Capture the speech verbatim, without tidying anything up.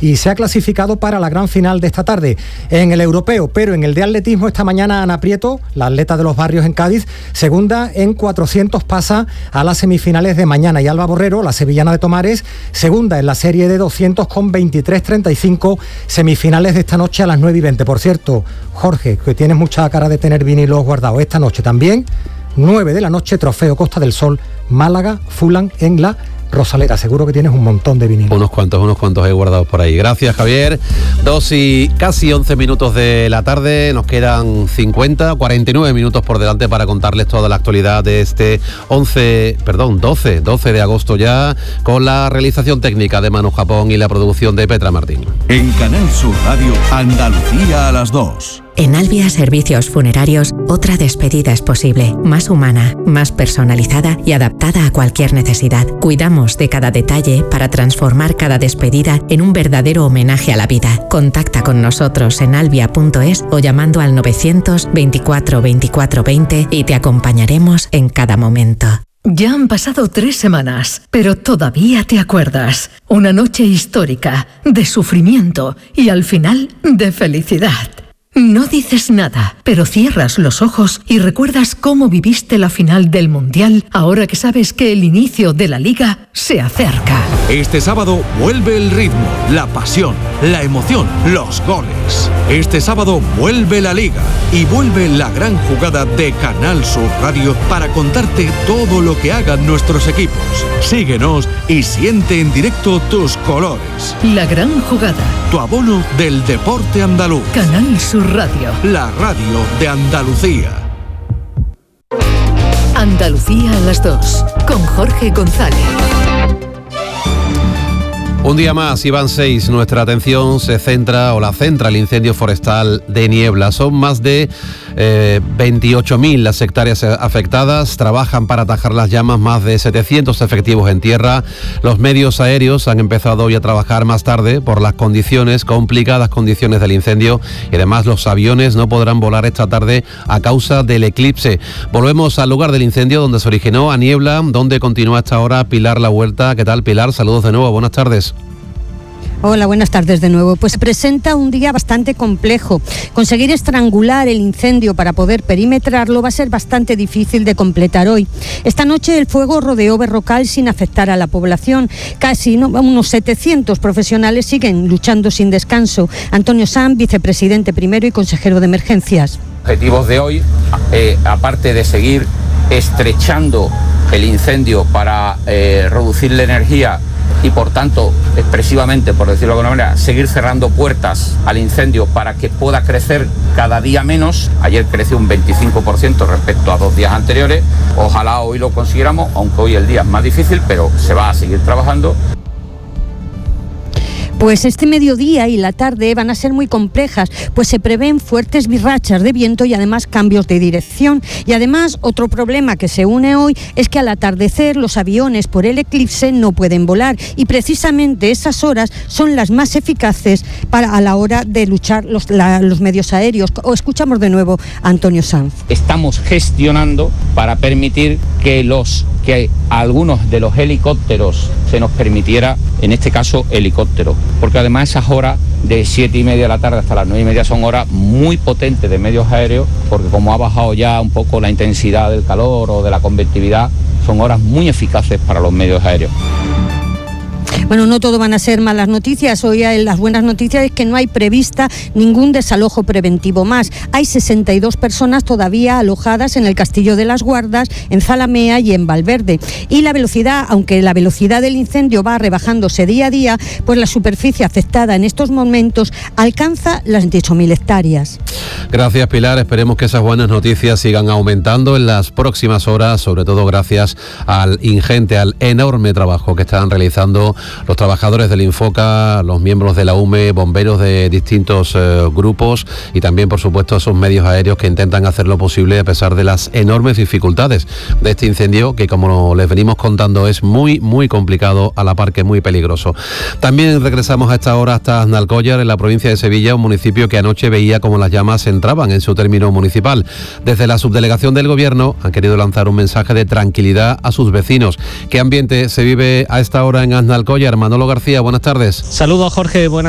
y se ha clasificado para la gran final de esta tarde en el europeo, pero en el de atletismo esta mañana Ana Prieto, la atleta de los Barrios en Cádiz, segunda en cuatrocientos, pasa a las semifinales de mañana, y Alba Borrero, la sevillana de Tomares, segunda en la serie de doscientos con veintitrés treinta y cinco, semifinales de esta noche a las nueve y veinte. Por cierto, Jorge, que tienes mucha cara de tener vinilos guardados, esta noche también, nueve de la noche, Trofeo Costa del Sol, Málaga, Fulham en la Rosalera. Seguro que tienes un montón de vinilos. Unos cuantos, unos cuantos he guardado por ahí. Gracias, Javier. Dos y casi once minutos de la tarde. Nos quedan cincuenta, cuarenta y nueve minutos por delante para contarles toda la actualidad de este once, perdón, doce, doce de agosto ya, con la realización técnica de Manu Japón y la producción de Petra Martín. En Canal Sur Radio, Andalucía a las dos. En Albia Servicios Funerarios, otra despedida es posible, más humana, más personalizada y adaptada a cualquier necesidad. Cuidamos de cada detalle para transformar cada despedida en un verdadero homenaje a la vida. Contacta con nosotros en albia punto es o llamando al novecientos veinticuatro veinticuatro veinte y te acompañaremos en cada momento. Ya han pasado tres semanas, pero todavía te acuerdas. Una noche histórica, de sufrimiento y al final de felicidad. No dices nada, pero cierras los ojos y recuerdas cómo viviste la final del Mundial ahora que sabes que el inicio de la Liga se acerca. Este sábado vuelve el ritmo, la pasión, la emoción, los goles. Este sábado vuelve la Liga y vuelve la gran jugada de Canal Sur Radio para contarte todo lo que hagan nuestros equipos. Síguenos y siente en directo tus colores. La gran jugada. Tu abono del deporte andaluz. Canal Sur Radio. La radio de Andalucía. Andalucía a las dos, con Jorge González. Un día más, y van seis, nuestra atención se centra o la centra el incendio forestal de Niebla. Son más de eh, veintiocho mil las hectáreas afectadas, trabajan para atajar las llamas más de setecientos efectivos en tierra. Los medios aéreos han empezado hoy a trabajar más tarde por las condiciones, complicadas condiciones del incendio, y además los aviones no podrán volar esta tarde a causa del eclipse. Volvemos al lugar del incendio donde se originó, a Niebla, donde continúa hasta ahora Pilar La Huerta. ¿Qué tal, Pilar? Saludos de nuevo, buenas tardes. Hola, buenas tardes de nuevo. Pues se presenta un día bastante complejo. Conseguir estrangular el incendio para poder perimetrarlo va a ser bastante difícil de completar hoy. Esta noche el fuego rodeó Berrocal sin afectar a la población. Casi no, unos setecientos profesionales siguen luchando sin descanso. Antonio Sanz, vicepresidente primero y consejero de emergencias. Objetivos de hoy, eh, aparte de seguir estrechando el incendio para eh, reducir la energía y por tanto, expresivamente, por decirlo de alguna manera, seguir cerrando puertas al incendio para que pueda crecer cada día menos. Ayer creció un veinticinco por ciento respecto a dos días anteriores. Ojalá hoy lo consiguiéramos, aunque hoy el día es más difícil, pero se va a seguir trabajando. Pues este mediodía y la tarde van a ser muy complejas, pues se prevén fuertes birrachas de viento y además cambios de dirección. Y además, otro problema que se une hoy es que al atardecer los aviones por el eclipse no pueden volar, y precisamente esas horas son las más eficaces para a la hora de luchar los, la, los medios aéreos. O escuchamos de nuevo a Antonio Sanz. Estamos gestionando para permitir que los que algunos de los helicópteros se nos permitiera, en este caso helicóptero, porque además esas horas de siete y media de la tarde hasta las nueve y media son horas muy potentes de medios aéreos, porque como ha bajado ya un poco la intensidad del calor o de la convectividad, son horas muy eficaces para los medios aéreos. Bueno, no todo van a ser malas noticias. Hoy hay las buenas noticias es que no hay prevista ningún desalojo preventivo más. Hay sesenta y dos personas todavía alojadas en el Castillo de las Guardas, en Zalamea y en Valverde. Y la velocidad, aunque la velocidad del incendio va rebajándose día a día, pues la superficie afectada en estos momentos alcanza las dieciocho mil hectáreas. Gracias, Pilar. Esperemos que esas buenas noticias sigan aumentando en las próximas horas, sobre todo gracias al ingente, al enorme trabajo que están realizando los trabajadores del Infoca, los miembros de la U M E, bomberos de distintos eh, grupos y también, por supuesto, esos medios aéreos que intentan hacer lo posible a pesar de las enormes dificultades de este incendio que, como les venimos contando, es muy, muy complicado, a la par que muy peligroso. También regresamos a esta hora hasta Aznalcóllar, en la provincia de Sevilla, un municipio que anoche veía como las llamas entraban en su término municipal. Desde la subdelegación del Gobierno han querido lanzar un mensaje de tranquilidad a sus vecinos. ¿Qué ambiente se vive a esta hora en Aznalcóllar? Manolo García, buenas tardes. Saludos, Jorge, buenas